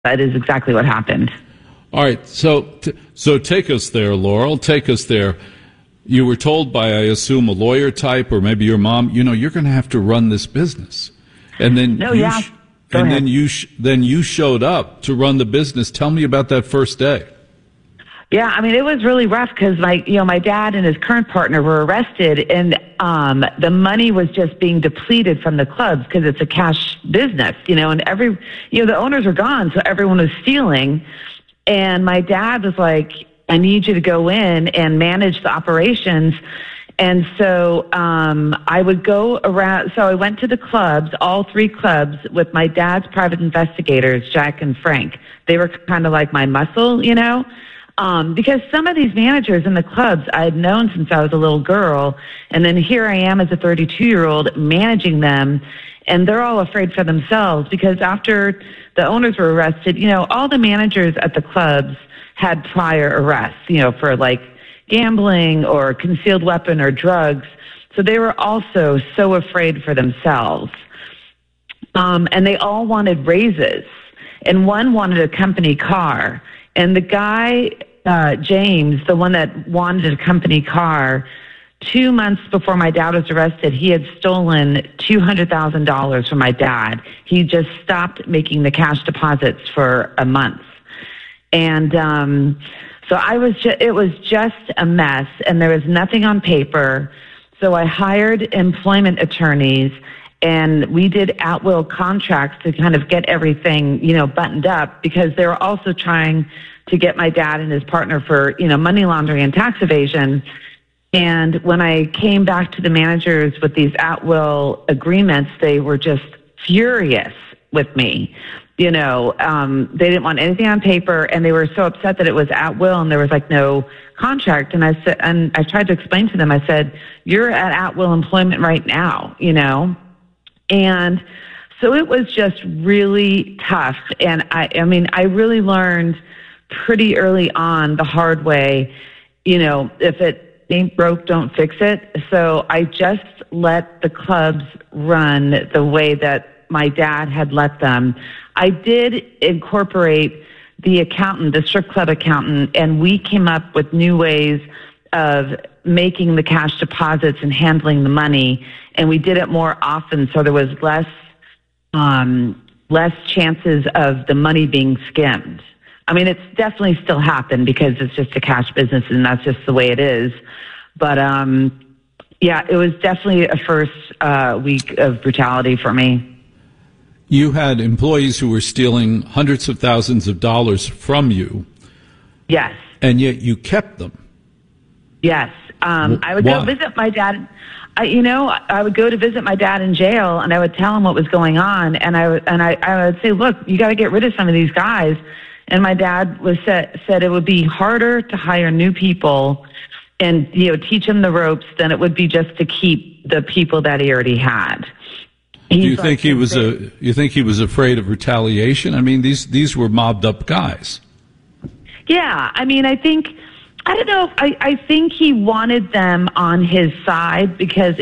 that is exactly what happened. All right, so take us there, Laurel. Take us there. You were told by, I assume, a lawyer type, or maybe your mom. You're going to have to run this business, and then then you showed up to run the business. Tell me about that first day. Yeah, I mean, it was really rough because my dad and his current partner were arrested, and the money was just being depleted from the clubs because it's a cash business, and the owners are gone, so everyone was stealing. And my dad was like, I need you to go in and manage the operations. And so I would go around. So I went to the clubs, all 3 clubs, with my dad's private investigators, Jack and Frank. They were kind of like my muscle, because some of these managers in the clubs I had known since I was a little girl. And then here I am as a 32-year-old managing them. And they're all afraid for themselves because after the owners were arrested, all the managers at the clubs had prior arrests, for like gambling or concealed weapon or drugs. So they were also so afraid for themselves. And they all wanted raises. And one wanted a company car. And the guy, James, the one that wanted a company car, 2 months before my dad was arrested, he had stolen $200,000 from my dad. He just stopped making the cash deposits for a month. And so it was just a mess, and there was nothing on paper. So I hired employment attorneys, and we did at-will contracts to kind of get everything, buttoned up, because they were also trying to get my dad and his partner for, money laundering and tax evasion. And when I came back to the managers with these at-will agreements, they were just furious with me. They didn't want anything on paper, and they were so upset that it was at-will and there was like no contract. And I said, and I tried to explain to them, I said, you're at-will employment right now, And so it was just really tough. And I really learned pretty early on the hard way, if it ain't broke, don't fix it. So I just let the clubs run the way that my dad had let them. I did incorporate the accountant, the strip club accountant, and we came up with new ways of making the cash deposits and handling the money. And we did it more often, so there was less chances of the money being skimmed. I mean, it's definitely still happened because it's just a cash business and that's just the way it is. But, it was definitely a first week of brutality for me. You had employees who were stealing hundreds of thousands of dollars from you. Yes. And yet you kept them. Yes. I would go visit my dad. I would go to visit my dad in jail, and I would tell him what was going on. And I would say, look, you got to get rid of some of these guys. And my dad said it would be harder to hire new people and teach them the ropes than it would be just to keep the people that he already had. You think he was afraid of retaliation? I mean, these were mobbed up guys. Yeah, I mean, I don't know. I think he wanted them on his side because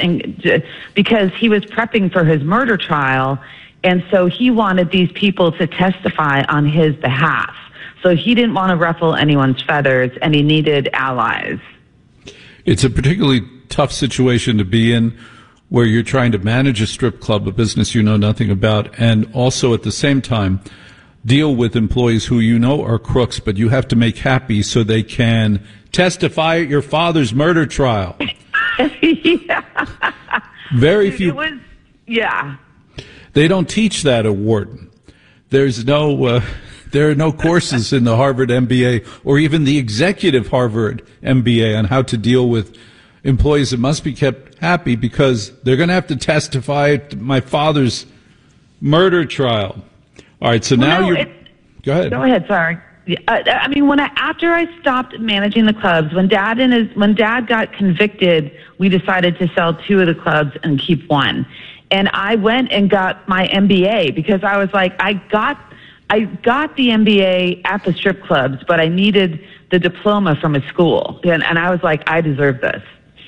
he was prepping for his murder trial, and so he wanted these people to testify on his behalf. So he didn't want to ruffle anyone's feathers, and he needed allies. It's a particularly tough situation to be in, where you're trying to manage a strip club, a business you know nothing about, and also at the same time deal with employees who are crooks, but you have to make happy so they can testify at your father's murder trial. Yeah. Very few. Yeah. They don't teach that at Wharton. There's no. There are no courses in the Harvard MBA or even the executive Harvard MBA on how to deal with employees that must be kept happy because they're going to have to testify at my father's murder trial. All right, so go ahead. Go ahead, sorry. I mean, after I stopped managing the clubs, when Dad got convicted, we decided to sell 2 of the clubs and keep 1. And I went and got my MBA because I was like, I got the MBA at the strip clubs, but I needed the diploma from a school. And I was like, I deserve this.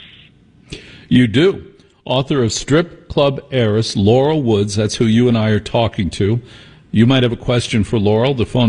You do. Author of Strip Club Heiress, Laurel Woods, that's who you and I are talking to. You might have a question for Laurel. The phone